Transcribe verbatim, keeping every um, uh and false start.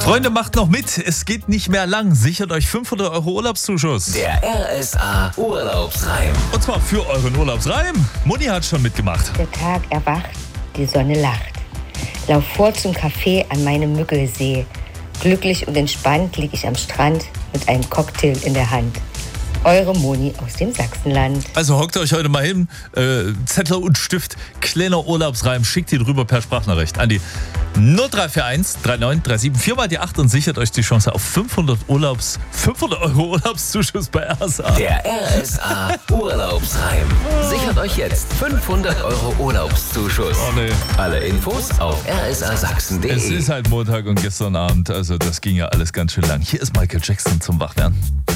Freunde, macht noch mit. Es geht nicht mehr lang. Sichert euch fünfhundert Euro Urlaubszuschuss. Der R S A Urlaubsreim. Und zwar für euren Urlaubsreim. Moni hat schon mitgemacht. Der Tag erwacht, die Sonne lacht. Lauf vor zum Café an meinem Müggelsee. Glücklich und entspannt lieg ich am Strand mit einem Cocktail in der Hand. Eure Moni aus dem Sachsenland. Also hockt euch heute mal hin, äh, Zettel und Stift, kleiner Urlaubsreim, schickt ihn rüber per Sprachnachricht an die null drei vier eins drei neun drei sieben vier mal die acht und sichert euch die Chance auf fünfhundert Urlaubs, fünfhundert Euro Urlaubszuschuss bei R S A. Der R S A Urlaubsreim. Sichert euch jetzt fünfhundert Euro Urlaubszuschuss. Oh nee. Alle Infos auf r s a sachsen punkt Es de. ist halt Montag und gestern Abend, also das ging ja alles ganz schön lang. Hier ist Michael Jackson zum Wachwerden.